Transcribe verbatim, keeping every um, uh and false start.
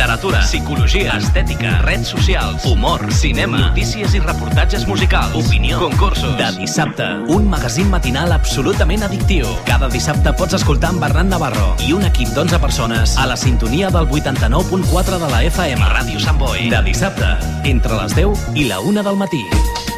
literatura, psicologia, estètica, redes socials, humor, cinema, notícies i reportatges musicals, opinió, concursos. De dissabte, un magazín matinal absolutament addictiu. Cada dissabte pots escoltar amb Bernat Navarro i un equip d'onze persones a la sintonia del vuitanta-nou punt quatre de la F M. Ràdio Sant Boi. De dissabte, entre les deu i la una del matí.